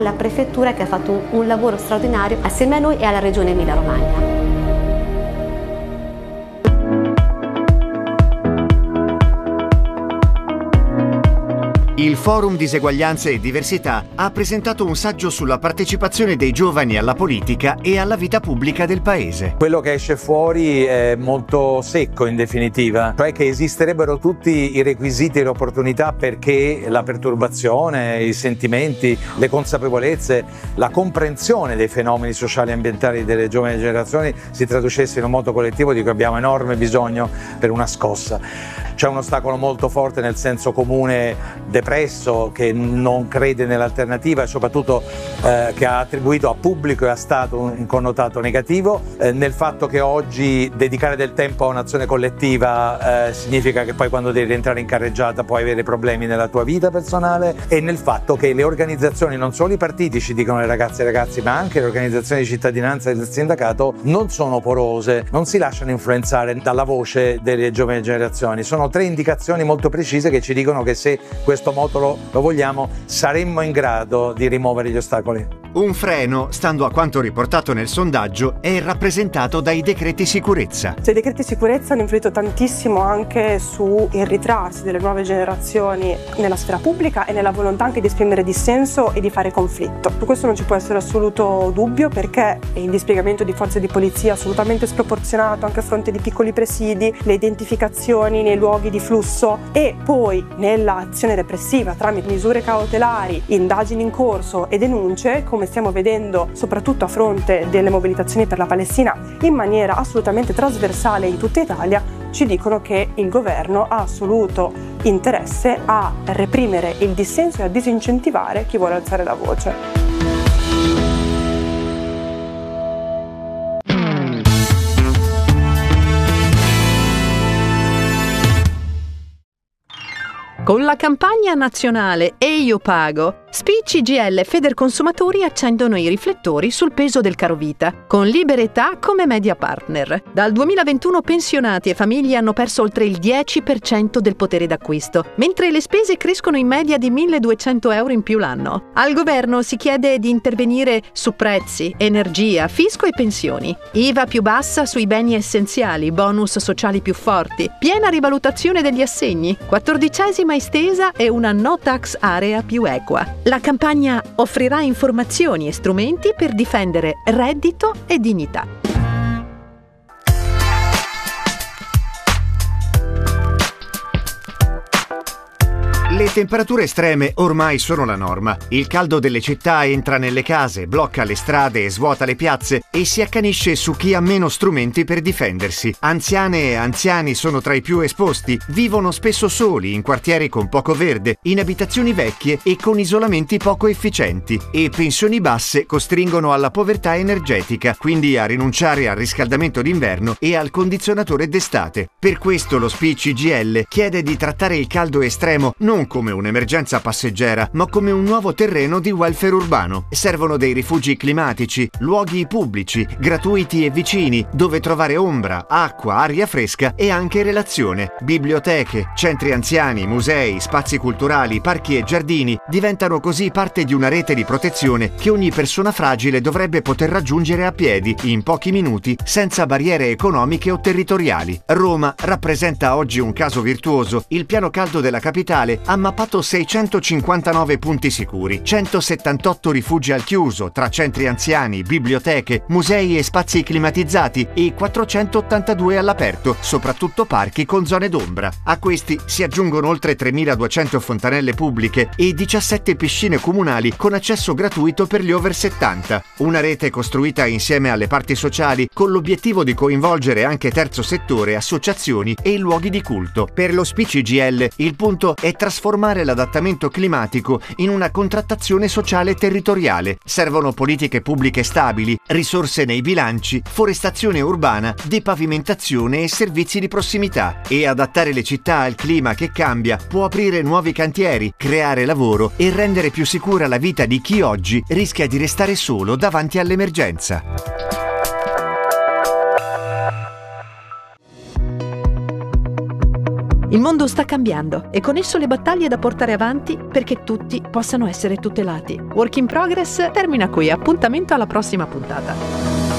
La prefettura che ha fatto un lavoro straordinario assieme a noi e alla regione Emilia-Romagna. Il Forum Diseguaglianze e Diversità ha presentato un saggio sulla partecipazione dei giovani alla politica e alla vita pubblica del paese. Quello che esce fuori è molto secco, in definitiva, cioè che esisterebbero tutti i requisiti e le opportunità perché la perturbazione, i sentimenti, le consapevolezze, la comprensione dei fenomeni sociali e ambientali delle giovani generazioni si traducesse in un moto collettivo di cui abbiamo enorme bisogno per una scossa. C'è un ostacolo molto forte nel senso comune depresso che non crede nell'alternativa e soprattutto che ha attribuito a pubblico e a Stato un connotato negativo, nel fatto che oggi dedicare del tempo a un'azione collettiva significa che poi quando devi rientrare in carreggiata puoi avere problemi nella tua vita personale, e nel fatto che le organizzazioni, non solo i partiti ci dicono le ragazze e i ragazzi, ma anche le organizzazioni di cittadinanza e del sindacato non sono porose, non si lasciano influenzare dalla voce delle giovani generazioni. Sono 3 indicazioni molto precise che ci dicono che se questo moto lo vogliamo saremmo in grado di rimuovere gli ostacoli. Un freno, stando a quanto riportato nel sondaggio, è rappresentato dai decreti sicurezza. I decreti sicurezza hanno influito tantissimo anche sul ritrarsi delle nuove generazioni nella sfera pubblica e nella volontà anche di esprimere dissenso e di fare conflitto. Su questo non ci può essere assoluto dubbio, perché il dispiegamento di forze di polizia assolutamente sproporzionato anche a fronte di piccoli presidi, le identificazioni nei luoghi di flusso e poi nell'azione repressiva tramite misure cautelari, indagini in corso e denunce, come stiamo vedendo soprattutto a fronte delle mobilitazioni per la Palestina in maniera assolutamente trasversale in tutta Italia, ci dicono che il governo ha assoluto interesse a reprimere il dissenso e a disincentivare chi vuole alzare la voce. Con la campagna nazionale E io pago, SPI, CGIL e Federconsumatori accendono i riflettori sul peso del carovita, con Liberetà come media partner. Dal 2021 pensionati e famiglie hanno perso oltre il 10% del potere d'acquisto, mentre le spese crescono in media di 1.200 euro in più l'anno. Al governo si chiede di intervenire su prezzi, energia, fisco e pensioni. IVA più bassa sui beni essenziali, bonus sociali più forti, piena rivalutazione degli assegni, 14ª estesa e una no tax area più equa. La campagna offrirà informazioni e strumenti per difendere reddito e dignità. Le temperature estreme ormai sono la norma. Il caldo delle città entra nelle case, blocca le strade e svuota le piazze e si accanisce su chi ha meno strumenti per difendersi. Anziane e anziani sono tra i più esposti, vivono spesso soli in quartieri con poco verde, in abitazioni vecchie e con isolamenti poco efficienti, e pensioni basse costringono alla povertà energetica, quindi a rinunciare al riscaldamento d'inverno e al condizionatore d'estate. Per questo lo SPI CGIL chiede di trattare il caldo estremo non come un'emergenza passeggera, ma come un nuovo terreno di welfare urbano. Servono dei rifugi climatici, luoghi pubblici, gratuiti e vicini, dove trovare ombra, acqua, aria fresca e anche relazione. Biblioteche, centri anziani, musei, spazi culturali, parchi e giardini diventano così parte di una rete di protezione che ogni persona fragile dovrebbe poter raggiungere a piedi, in pochi minuti, senza barriere economiche o territoriali. Roma rappresenta oggi un caso virtuoso. Il piano caldo della capitale ha mappato 659 punti sicuri, 178 rifugi al chiuso tra centri anziani, biblioteche, musei e spazi climatizzati e 482 all'aperto, soprattutto parchi con zone d'ombra. A questi si aggiungono oltre 3.200 fontanelle pubbliche e 17 piscine comunali con accesso gratuito per gli over 70. Una rete costruita insieme alle parti sociali con l'obiettivo di coinvolgere anche terzo settore, associazioni e luoghi di culto. Per lo SPI CGIL il punto è trasformare l'adattamento climatico in una contrattazione sociale territoriale. Servono politiche pubbliche stabili, risorse nei bilanci, forestazione urbana, depavimentazione e servizi di prossimità. E adattare le città al clima che cambia può aprire nuovi cantieri, creare lavoro e rendere più sicura la vita di chi oggi rischia di restare solo davanti all'emergenza. Il mondo sta cambiando e con esso le battaglie da portare avanti perché tutti possano essere tutelati. Work in Progress termina qui, appuntamento alla prossima puntata.